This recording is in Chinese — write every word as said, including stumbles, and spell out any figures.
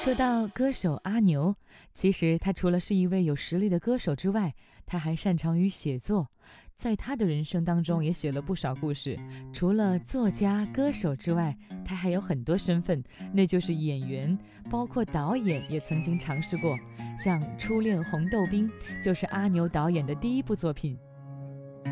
说到歌手阿牛，其实他除了是一位有实力的歌手之外，他还擅长于写作。在他的人生当中也写了不少故事，除了作家、歌手之外，他还有很多身份，那就是演员，包括导演也曾经尝试过。像《初恋红豆冰》就是阿牛导演的第一部作品。